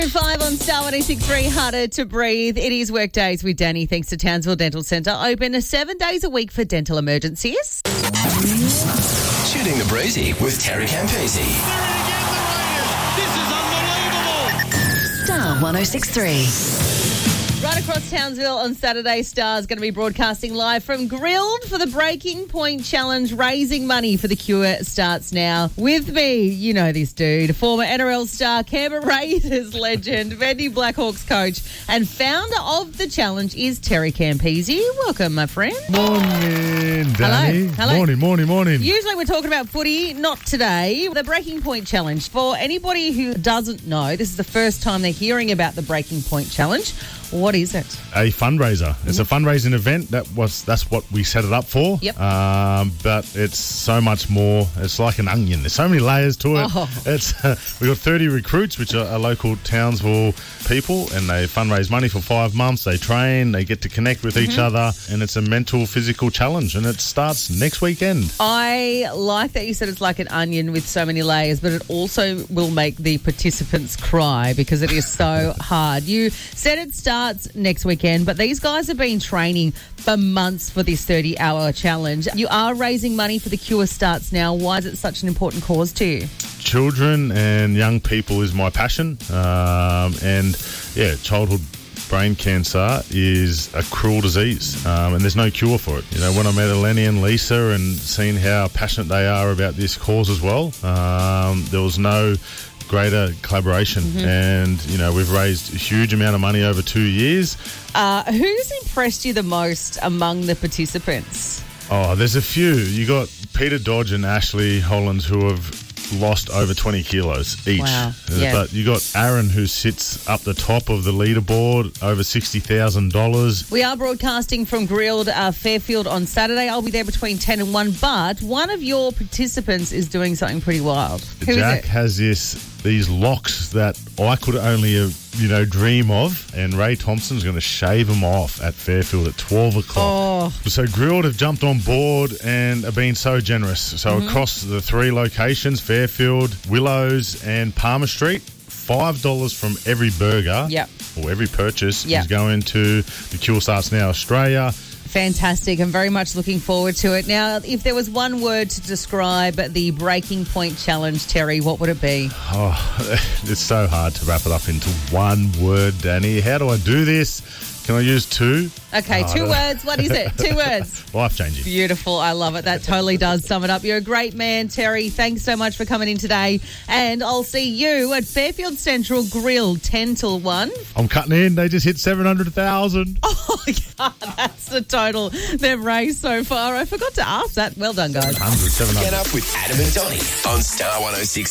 5 on Star 106.3, Harder to Breathe. It is work days with Danny, thanks to Townsville Dental Centre. Open 7 days a week for dental emergencies. Shooting the Breezy with Terry Campese. This is unbelievable. Star 106.3. Right across Townsville on Saturday, Star's going to be broadcasting live from Grilled for the Breaking Point Challenge. Raising money for the cure starts now. With me, you know this dude, former NRL star, Canberra Raiders legend, Vandy Blackhawks coach, and founder of the challenge is Terry Campese. Welcome, my friend. Morning, Danny. Hello. Morning. Usually we're talking about footy, not today. The Breaking Point Challenge. For anybody who doesn't know, this is the first time they're hearing about the Breaking Point Challenge. What is it? A fundraiser. It's a fundraising event. That's what we set it up for. Yep. But it's so much more. It's like an onion. There's so many layers to it. Oh. We've got 30 recruits, which are local Townsville people, and they fundraise money for 5 months. They train, they get to connect with each other, and it's a mental, physical challenge, and it starts next weekend. I like that you said it's like an onion with so many layers, but it also will make the participants cry because it is so hard. You said it starts next weekend, but these guys have been training for months for this 30-hour challenge. You are raising money for the cure starts now. Why is it such an important cause to you? Children and young people is my passion, childhood brain cancer is a cruel disease, and there's no cure for it. You know, when I met Eleni and Lisa and seen how passionate they are about this cause as well, there was no greater collaboration, and we've raised a huge amount of money over 2 years. Who's impressed you the most among the participants? Oh, there's a few. You got Peter Dodge and Ashley Hollands who have lost over 20 kilos each. Wow. Yeah. But you got Aaron who sits up the top of the leaderboard, over $60,000. We are broadcasting from Grilled Fairfield on Saturday. I'll be there between 10 and 1, but one of your participants is doing something pretty wild. Who Jack is it? has these locks that I could only dream of, and Ray Thompson's going to shave them off at Fairfield at 12 o'clock. Oh. So Grilled have jumped on board and are being so generous. So across the 3 locations, Fairfield, Willows and Palmer Street, $5 from every burger or every purchase is going to the Cure Starts Now Australia. Fantastic. I'm very much looking forward to it. Now, if there was one word to describe the Breaking Point Challenge, Terry, what would it be? Oh, it's so hard to wrap it up into one word, Danny. How do I do this? Can I use 2? Okay, 2 words. What is it? 2 words. Life-changing. Beautiful. I love it. That totally does sum it up. You're a great man, Terry. Thanks so much for coming in today. And I'll see you at Fairfield Central Grill 10 till 1. I'm cutting in. They just hit 700,000. Oh, God, that's the total they've raised so far. I forgot to ask that. Well done, guys. 700. Get up with Adam and Donnie on Star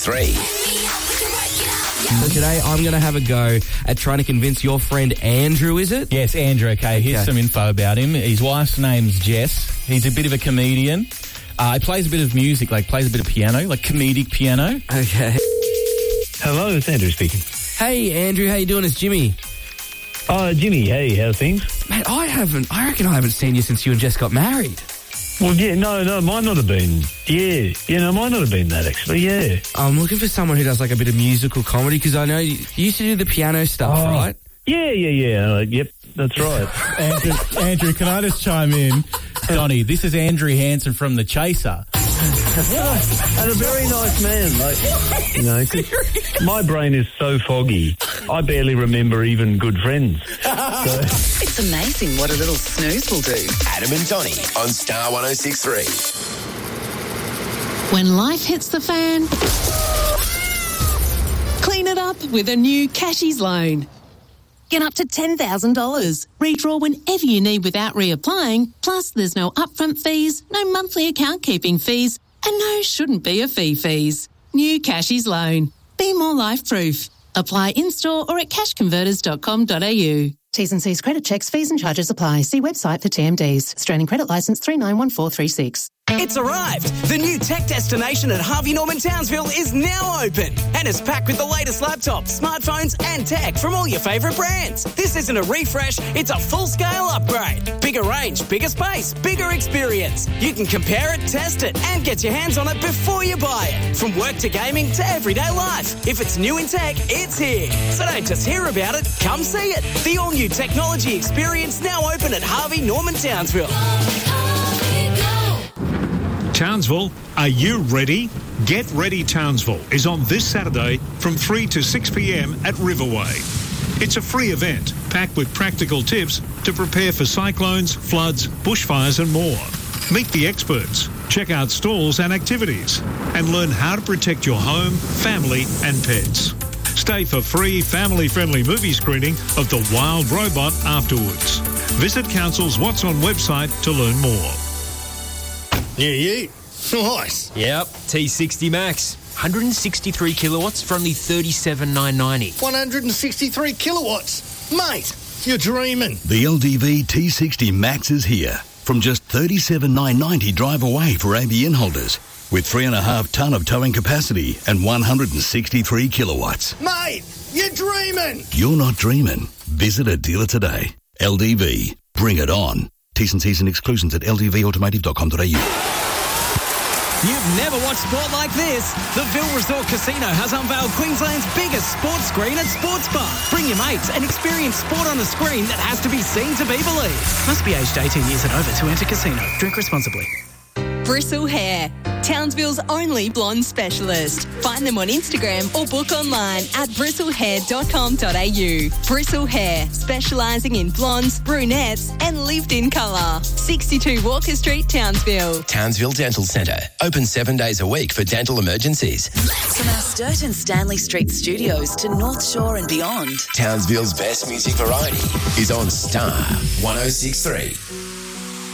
106.3. So today I'm going to have a go at trying to convince your friend Andrew, is it? Yes, Andrew. Okay, here's some info about him. His wife's name's Jess. He's a bit of a comedian. He plays a bit of music, plays a bit of piano, comedic piano. Okay. Hello, it's Andrew speaking. Hey, Andrew, how you doing? It's Jimmy. Oh, Jimmy, hey, how's things? Mate, I reckon I haven't seen you since you and Jess got married. Well, yeah, no, might not have been. Might not have been that, actually, yeah. I'm looking for someone who does a bit of musical comedy, because I know you used to do the piano stuff, right? Yeah. Yep, that's right. Andrew, can I just chime in? Donnie, this is Andrew Hansen from The Chaser. And a very nice man, 'cause my brain is so foggy, I barely remember even good friends. So. It's amazing what a little snooze will do. Adam and Donnie on Star 106.3. When life hits the fan, clean it up with a new Cashies loan. Get up to $10,000. Redraw whenever you need without reapplying. Plus, there's no upfront fees, no monthly account keeping fees, and no shouldn't be a fees. New Cashies loan. Be more life-proof. Apply in-store or at cashconverters.com.au. T's and C's credit checks, fees and charges apply. See website for TMDs. Australian Credit Licence 391436. It's arrived! The new tech destination at Harvey Norman Townsville is now open and is packed with the latest laptops, smartphones and tech from all your favourite brands. This isn't a refresh, it's a full-scale upgrade. Bigger range, bigger space, bigger experience. You can compare it, test it and get your hands on it before you buy it. From work to gaming to everyday life. If it's new in tech, it's here. So don't just hear about it, come see it. The all-new technology experience now open at Harvey Norman Townsville. Townsville, are you ready? Get Ready Townsville is on this Saturday from 3 to 6 p.m. at Riverway. It's a free event packed with practical tips to prepare for cyclones, floods, bushfires and more. Meet the experts, check out stalls and activities, and learn how to protect your home, family and pets. Stay for free family-friendly movie screening of The Wild Robot afterwards. Visit Council's What's On website to learn more. Yeah. Nice. Yep, T60 Max. 163 kilowatts for only $37,990. 163 kilowatts? Mate, you're dreaming. The LDV T60 Max is here. From just $37,990 drive away for ABN holders. With 3.5 tonne of towing capacity and 163 kilowatts. Mate, you're dreaming. You're not dreaming. Visit a dealer today. LDV. Bring it on. T's and C's and exclusions at ldvautomotive.com.au. You've never watched sport like this. The Ville Resort Casino has unveiled Queensland's biggest sports screen at Sports Bar. Bring your mates and experience sport on a screen that has to be seen to be believed. Must be aged 18 years and over to enter casino. Drink responsibly. Bristle Hair, Townsville's only blonde specialist. Find them on Instagram or book online at bristlehair.com.au. Bristle Hair, specialising in blondes, brunettes and lived-in colour. 62 Walker Street, Townsville. Townsville Dental Centre. Open 7 days a week for dental emergencies. From our Sturt and Stanley Street studios to North Shore and beyond. Townsville's best music variety is on Star 106.3.